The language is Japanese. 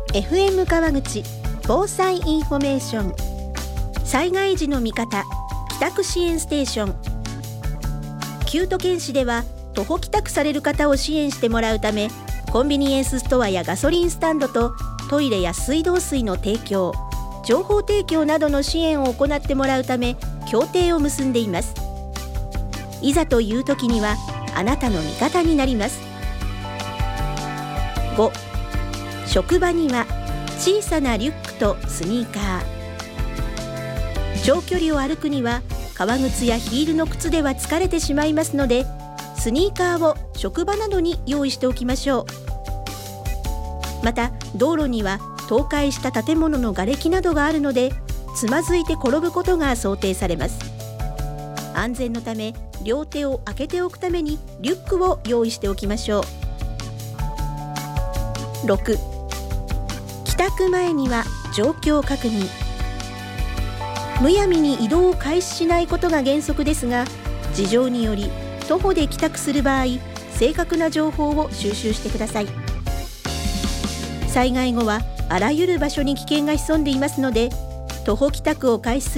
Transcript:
FM 川口防災インフォメーション、災害時の味方帰宅支援ステーション。旧都県市では徒歩帰宅される方を支援してもらうため、コンビニエンスストアやガソリンスタンドとトイレや水道水の提供、情報提供などの支援を行ってもらうため協定を結んでいます。いざという時にはあなたの味方になります。5、職場には小さなリュックとスニーカー。長距離を歩くには革靴やヒールの靴では疲れてしまいますので、スニーカーを職場などに用意しておきましょう。また道路には倒壊した建物の瓦礫などがあるので、つまずいて転ぶことが想定されます。安全のため両手を開けておくためにリュックを用意しておきましょう。6、帰宅前には状況確認。むやみに移動を開始しないことが原則ですが、事情により徒歩で帰宅する場合、正確な情報を収集してください。災害後はあらゆる場所に危険が潜んでいますので、徒歩帰宅を開始する